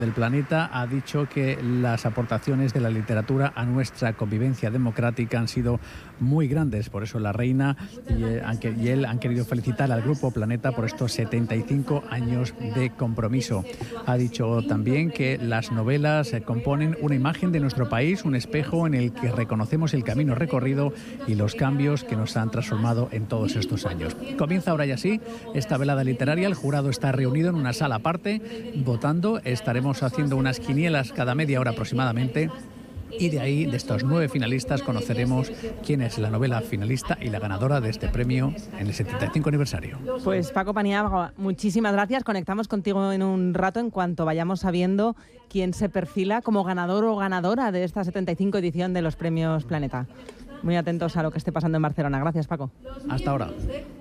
del planeta ha dicho que las aportaciones de la literatura a nuestra convivencia democrática han sido muy grandes. Por eso la reina y él han querido felicitar al Grupo Planeta por estos 75 años de compromiso. Ha dicho también que las novelas componen una imagen de nuestro país, un espejo en el que reconocemos el camino recorrido y los cambios que nos han transformado en todos estos años. Comienza ahora y así esta velada literaria. El jurado está reunido en una sala aparte, votando. Estaremos haciendo unas quinielas cada media hora aproximadamente. Y de ahí, de estos 9 finalistas, conoceremos quién es la novela finalista y la ganadora de este premio en el 75 aniversario. Pues Paco Paniagua, muchísimas gracias. Conectamos contigo en un rato en cuanto vayamos sabiendo quién se perfila como ganador o ganadora de esta 75 edición de los Premios Planeta. Muy atentos a lo que esté pasando en Barcelona. Gracias, Paco. Hasta ahora.